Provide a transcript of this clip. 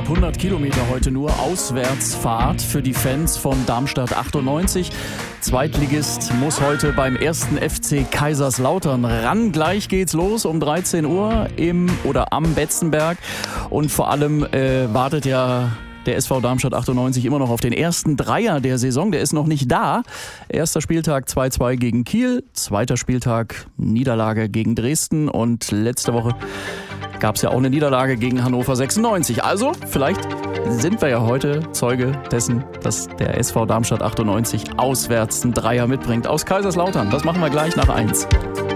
knapp 100 Kilometer heute nur Auswärtsfahrt für die Fans von Darmstadt 98. Zweitligist muss heute beim ersten FC Kaiserslautern ran. Gleich geht's los um 13 Uhr am Betzenberg. Und vor allem wartet ja der SV Darmstadt 98 immer noch auf den ersten Dreier der Saison. Der ist noch nicht da. Erster Spieltag 2-2 gegen Kiel. Zweiter Spieltag Niederlage gegen Dresden. Und letzte Woche gab es ja auch eine Niederlage gegen Hannover 96. Also vielleicht sind wir ja heute Zeuge dessen, dass der SV Darmstadt 98 auswärts einen Dreier mitbringt aus Kaiserslautern. Das machen wir gleich nach 1.